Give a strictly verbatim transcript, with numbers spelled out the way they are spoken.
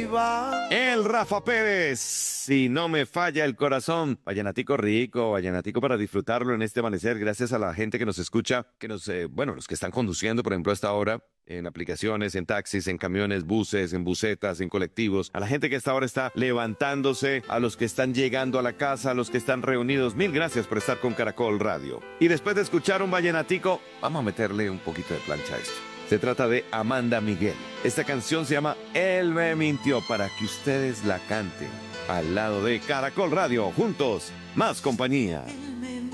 va. El Rafa Pérez, si no me falla el corazón. Vallenatico rico, vallenatico para disfrutarlo en este amanecer. Gracias a la gente que nos escucha, que nos, eh, bueno, los que están conduciendo, por ejemplo, a esta hora, en aplicaciones, en taxis, en camiones, buses, en busetas, en colectivos. A la gente que a esta hora está levantándose, a los que están llegando a la casa, a los que están reunidos. Mil gracias por estar con Caracol Radio. Y después de escuchar un vallenatico, vamos a meterle un poquito de plancha a esto. Se trata de Amanda Miguel. Esta canción se llama Él me mintió, para que ustedes la canten al lado de Caracol Radio. Juntos, más compañía.